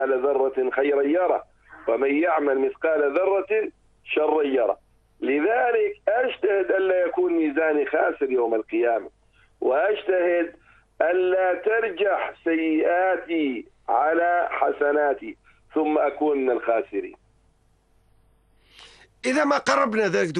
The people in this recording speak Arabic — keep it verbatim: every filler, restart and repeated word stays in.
ذرة خيرا يره ومن يعمل مثقال ذرة شرا يره. لذلك أجتهد ألا يكون ميزاني خاسر يوم القيامة، وأجتهد ألا ترجح سيئاتي على حسناتي ثم أكون من الخاسرين. إذا ما قربنا ذلك